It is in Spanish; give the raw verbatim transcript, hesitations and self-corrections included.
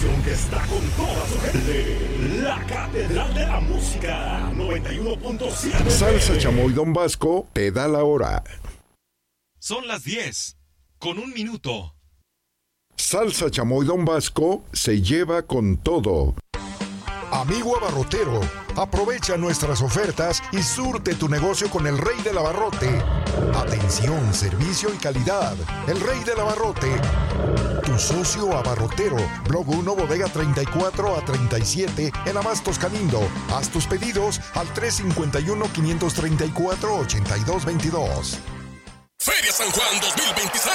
estación que está con toda su gente. La Catedral de la Música, noventa y uno punto siete. Salsa Chamoy Don Vasco te da la hora. Son las diez, con un minuto. Salsa Chamoy Don Vasco se lleva con todo. Amigo abarrotero, aprovecha nuestras ofertas y surte tu negocio con el Rey del Abarrote. Atención, servicio y calidad. El Rey del Abarrote. Tu socio abarrotero. Blog uno, bodega treinta y cuatro a treinta y siete en Abastos Canindo. Haz tus pedidos al tres cinco uno, cinco tres cuatro, ocho dos dos dos. Feria San Juan dos mil veintiséis.